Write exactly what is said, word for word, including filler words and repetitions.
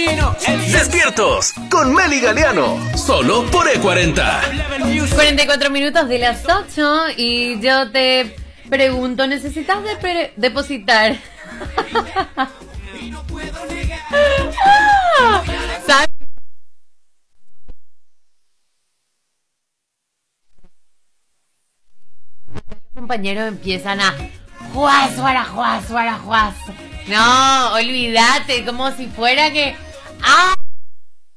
Despiertos con Meli Galeano, solo por E cuarenta. cuarenta y cuatro minutos de las ocho y yo te pregunto, ¿necesitas de pre- depositar? ¿Sabes? Los compañeros empiezan a juaz, para juaz, para juaz. No, olvídate, como si fuera que... ¡Ah!